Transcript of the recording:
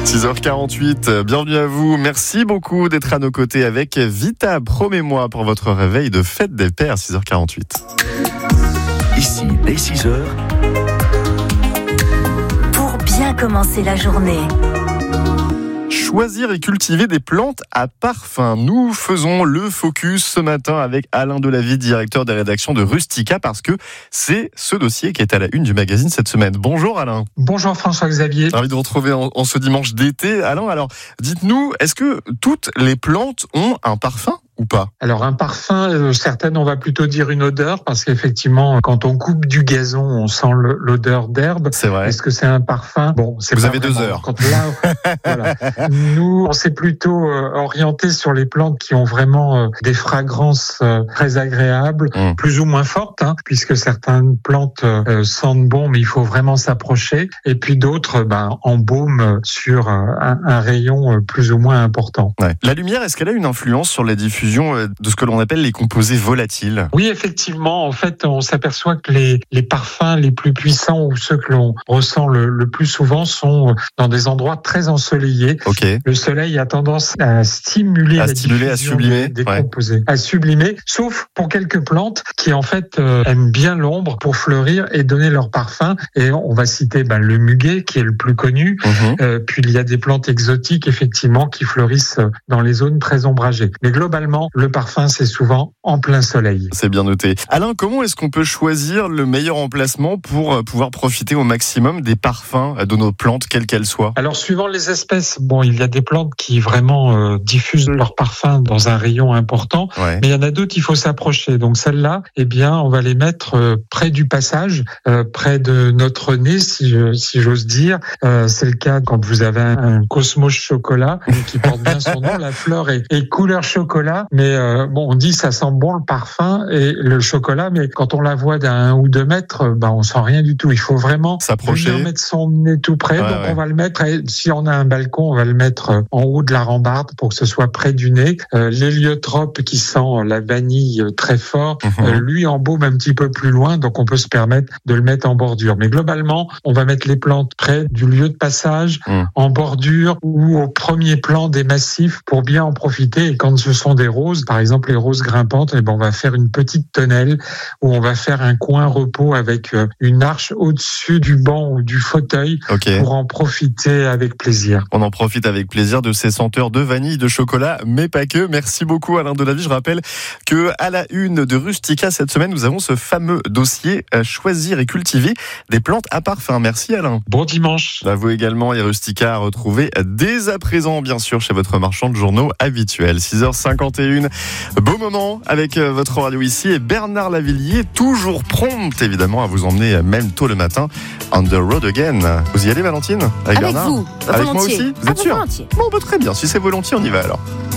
6h48, bienvenue à vous. Merci beaucoup d'être à nos côtés avec Vita. Promets-moi pour votre réveil de fête des pères, 6h48. Ici, dès 6h. Pour bien commencer la journée. Choisir et cultiver des plantes à parfum. Nous faisons le focus ce matin avec Alain Delavie, directeur des rédactions de Rustica, parce que c'est ce dossier qui est à la une du magazine cette semaine. Bonjour Alain. Bonjour François-Xavier. Ravi de vous retrouver en ce dimanche d'été. Alain, alors dites-nous, est-ce que toutes les plantes ont un parfum ou pas? Alors un parfum, certaines on va plutôt dire une odeur, parce qu'effectivement quand on coupe du gazon on sent l'odeur d'herbe. C'est vrai. Est-ce que c'est un parfum? Bon, c'est vous pas avez 2 heures. Quand là, voilà. Nous on s'est plutôt orienté sur les plantes qui ont vraiment des fragrances très agréables, plus ou moins fortes, puisque certaines plantes sentent bon, mais il faut vraiment s'approcher, et puis d'autres embaument sur un rayon plus ou moins important. Ouais. La lumière, est-ce qu'elle a une influence sur la diffusion de ce que l'on appelle les composés volatiles? Oui, effectivement. En fait, on s'aperçoit que les parfums les plus puissants ou ceux que l'on ressent le plus souvent sont dans des endroits très ensoleillés. Okay. Le soleil a tendance à stimuler, à sublimer des composés, à sublimer, sauf pour quelques plantes qui en fait aiment bien l'ombre pour fleurir et donner leur parfum. Et on va citer le muguet qui est le plus connu. Puis il y a des plantes exotiques effectivement qui fleurissent dans les zones très ombragées. Mais globalement, le parfum, c'est souvent en plein soleil. C'est bien noté. Alain, comment est-ce qu'on peut choisir le meilleur emplacement pour pouvoir profiter au maximum des parfums de nos plantes, quelles qu'elles soient? Alors, suivant les espèces, il y a des plantes qui vraiment diffusent leur parfum dans un rayon important, mais il y en a d'autres, il faut s'approcher. Donc, celles-là, on va les mettre près du passage, près de notre nez, si j'ose dire. C'est le cas quand vous avez un cosmos chocolat qui porte bien son nom. La fleur est couleur chocolat. Mais on dit ça sent bon le parfum et le chocolat, mais quand on la voit d'1 ou 2 mètres, on sent rien du tout. Il faut vraiment s'approcher, mettre son nez tout près. On va le mettre. Si on a un balcon, on va le mettre en haut de la rambarde pour que ce soit près du nez. L'héliotrope qui sent la vanille très fort, lui embaume un petit peu plus loin, donc on peut se permettre de le mettre en bordure. Mais globalement, on va mettre les plantes près du lieu de passage, en bordure ou au premier plan des massifs pour bien en profiter. Et quand ce sont des roses, par exemple les roses grimpantes, on va faire une petite tonnelle où on va faire un coin repos avec une arche au-dessus du banc ou du fauteuil pour en profiter avec plaisir. On en profite avec plaisir de ces senteurs de vanille, de chocolat, mais pas que. Merci beaucoup Alain Delavie. Je rappelle que à la une de Rustica cette semaine, nous avons ce fameux dossier choisir et cultiver des plantes à parfum. Merci Alain. Bon dimanche. À vous également, et Rustica à retrouver dès à présent, bien sûr, chez votre marchand de journaux habituel. 6h51. Beau moment avec votre radio ici et Bernard Lavilliers, toujours prompt évidemment à vous emmener même tôt le matin on the road again. Vous y allez Valentine? Avec Bernard? Vous, avec volontiers. Moi aussi? Vous êtes sûr? Volontiers. Bon, très bien, si c'est volontiers, on y va alors.